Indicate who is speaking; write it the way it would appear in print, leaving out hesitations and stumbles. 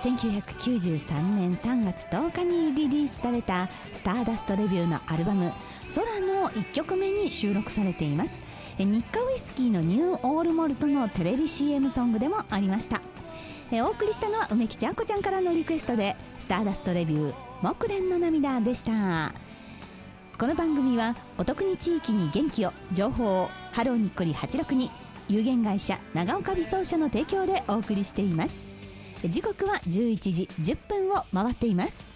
Speaker 1: 1993年3月10日にリリースされたスターダストレビューのアルバム空の1曲目に収録されています。日課ウイスキーのニューオールモルトのテレビ CM ソングでもありました。お送りしたのは梅吉あこちゃんからのリクエストでスターダストレビュー木蓮の涙でした。この番組はお得に地域に元気を情報をハローにっこり862有限会社長岡美奏社の提供でお送りしています。時刻は11時10分を回っています。